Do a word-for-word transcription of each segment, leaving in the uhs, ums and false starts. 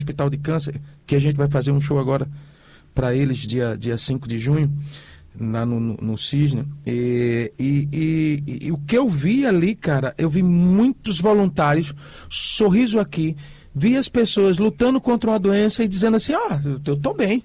Hospital de Câncer, que a gente vai fazer um show agora para eles, dia, dia cinco de junho, lá no, no, no Cisne. E, e, e, e o que eu vi ali, cara, eu vi muitos voluntários, sorriso aqui, vi as pessoas lutando contra uma doença e dizendo assim, ah, eu, eu tô bem.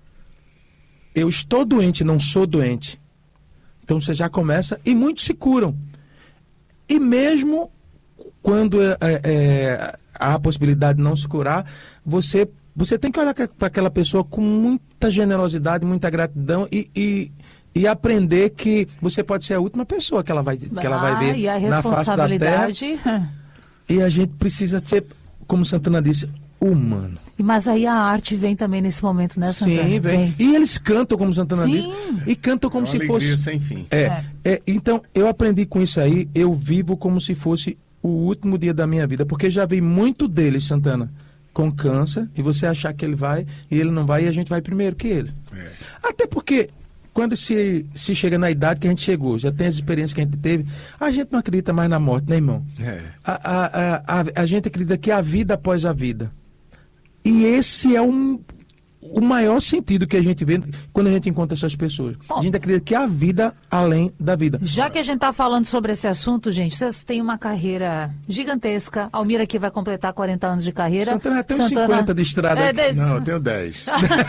Eu estou doente, não sou doente. Então você já começa, e muitos se curam. E mesmo quando é, é, há a possibilidade de não se curar, você, você tem que olhar para aquela pessoa com muita generosidade, muita gratidão e, e, e aprender que você pode ser a última pessoa que ela vai, que ela vai ver e a na face da terra. E a gente precisa ser, como Santana disse, humano. Mas aí a arte vem também nesse momento, né, Santana? Sim, vem. vem. E eles cantam, como Santana Sim. disse. E cantam como é se fosse... sem fim. É, É. é, então, eu aprendi com isso aí, eu vivo como se fosse o último dia da minha vida, porque já vi muito deles, Santana, com câncer, e você achar que ele vai, e ele não vai, e a gente vai primeiro que ele. É. Até porque, quando se, se chega na idade que a gente chegou, já tem as experiências que a gente teve, a gente não acredita mais na morte, né, irmão? É. A, a, a, a, a gente acredita que há vida após a vida. E esse é um, o maior sentido que a gente vê quando a gente encontra essas pessoas. Bom, a gente acredita que há vida além da vida. Já que a gente está falando sobre esse assunto, gente, vocês têm uma carreira gigantesca. Almira aqui vai completar quarenta anos de carreira. Santana já tem uns Santana... cinquenta de estrada. É, aqui. de... Não, eu tenho dez.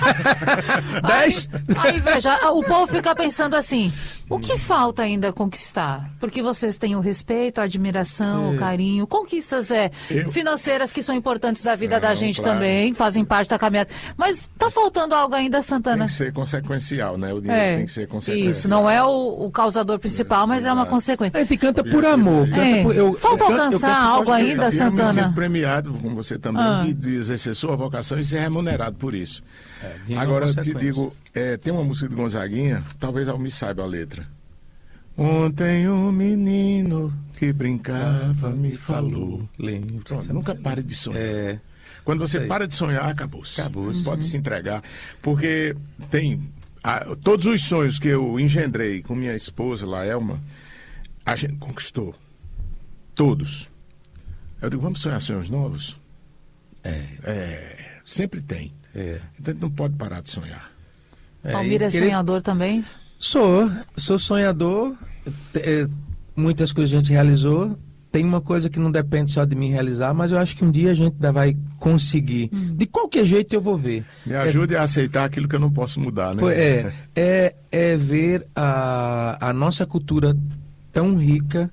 dez? Aí, aí, veja, o povo fica pensando assim, o que falta ainda conquistar? Porque vocês têm o respeito, a admiração, É. o carinho, conquistas é, Eu- financeiras que são importantes da vida São, da gente claro. também, fazem parte da caminhada. Mas tá faltando algo ainda, Tem Santana? que ser consequencial, né? O dinheiro É, tem que ser consequencial. isso, não é o, o causador principal, mas é uma Exato. consequência. A gente canta por amor. Canta É. por- eu- Falta eu canto- eu alcançar canto por algo causa de- ainda, Eu me Santana? sinto premiado, como você também, Ah. de, de exercer sua vocação e ser remunerado por isso. É, dinheiro é Agora, uma eu te consequência. digo, é, tem uma música de Gonzaguinha, talvez eu me saiba a letra. Ontem um menino que brincava me falou. Lembro. Pronto, nunca pare de sonhar. É, Quando você Sei. para de sonhar, acabou-se. Acabou-se. Pode se entregar. Porque tem ah, todos os sonhos que eu engendrei com minha esposa, lá, Elma, a gente conquistou. Todos. Eu digo, vamos sonhar sonhos novos? é, É, sempre tem. é. Então a gente não pode parar de sonhar. É, Almira é e querer- sonhador também? Sou, sou sonhador. É, muitas coisas a gente realizou. Tem uma coisa que não depende só de mim realizar, mas eu acho que um dia a gente ainda vai conseguir. De qualquer jeito eu vou ver. Me ajude a aceitar aquilo que eu não posso mudar, né? Foi- É, é, é ver a, a nossa cultura tão rica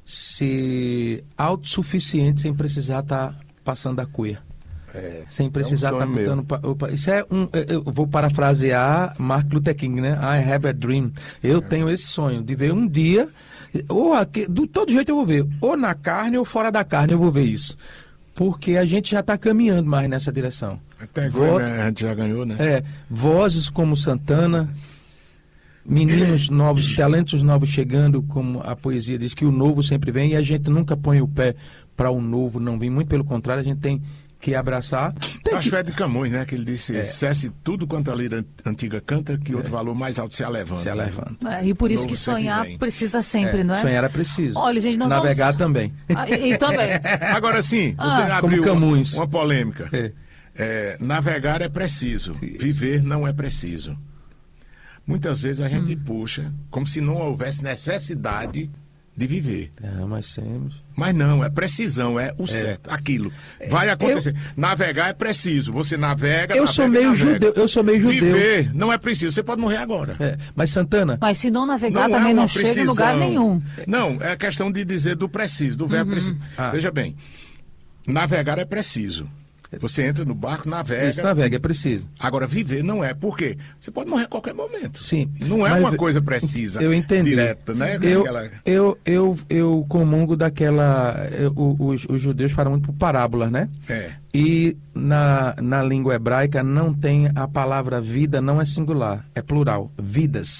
ser autossuficiente sem precisar estar passando a cuia. É, Sem precisar é um estar sonho botando... meu. pa- opa, Isso é um... Eu vou parafrasear Martin Luther King, né? I have a dream. Eu É. tenho esse sonho de ver um dia... Ou aqui, do todo jeito eu vou ver. Ou na carne ou fora da carne eu vou ver isso. Porque a gente já está caminhando mais nessa direção. Até Vou- agora né, a gente já ganhou, né? É, vozes como Santana, meninos novos, talentos novos chegando, como a poesia diz que o novo sempre vem, e a gente nunca põe o pé para o novo não vir, muito pelo contrário, a gente tem que abraçar. Tem Acho que... que é de Camões, né? Que ele disse, cesse tudo quanto a lira antiga canta, que outro valor mais alto se alevanta. Se alevanta. É, e por isso Novo que sempre sonhar vem. precisa sempre, não é? Sonhar é preciso. Olha, gente, nós Navegar vamos... também. Ah, e, e também. Agora sim, você Ah. abriu Como uma, Camões. uma polêmica. É. É, navegar é preciso, Isso. viver não é preciso. Muitas vezes a gente Hum. puxa como se não houvesse necessidade de viver. Não, mas temos. Mas não, é precisão, é o certo, aquilo. Vai acontecer. Navegar é preciso. Você navega, Eu navega, sou meio navega. judeu, eu sou meio judeu. Viver não é preciso. Você pode morrer agora. É, mas Santana, Mas se não navegar, Não é também uma não chega em precisão. lugar nenhum. Não, é questão de dizer do preciso, do verbo preciso. Ah. Veja bem, navegar é preciso. Você entra no barco, navega. isso navega, é preciso. Agora, viver não é. Por quê? Você pode morrer a qualquer momento. Sim. Não é mas uma ve- coisa precisa. Eu entendi. Direta, né? Eu, Aquela- eu, eu, eu comungo daquela. eu- os, os judeus falam muito por parábolas, né? É. E na, na língua hebraica não tem a palavra vida, não é singular, é plural. Vidas.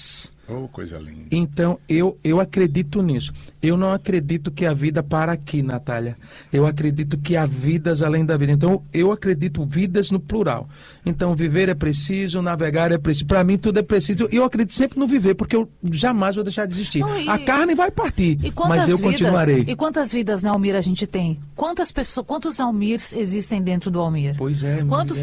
Oh, coisa linda. Então, eu, eu acredito nisso. Eu não acredito que a vida para aqui, Natália. Eu acredito que há vidas além da vida. Então, eu acredito vidas no plural. Então, viver é preciso, navegar é preciso. Para mim, tudo é preciso. Eu acredito sempre no viver, porque eu jamais vou deixar de existir. Não, e- a carne vai partir, E quantas mas eu vidas, continuarei. E quantas vidas, né, Almir, a gente tem? Quantas pessoas, quantos Almirs existem dentro do Almir? Pois é, Quantos